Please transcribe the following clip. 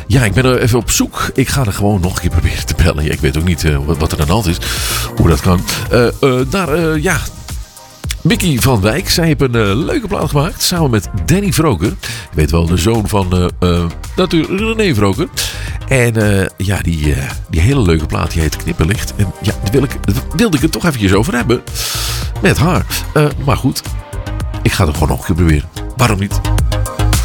Ja, ik ben er even op zoek. Ik ga er gewoon nog een keer proberen te bellen. Ja, ik weet ook niet wat er aan de hand is. Hoe dat kan. Mickey van Wijk. Zij heeft een leuke plaat gemaakt. Samen met Danny Vroker. Je weet wel, de zoon van natuurlijk René Vroker. En die hele leuke plaat die heet Knipperlicht. En ja, daar wilde ik het toch eventjes over hebben. Met haar. Maar goed, ik ga het gewoon nog een keer proberen. Waarom niet?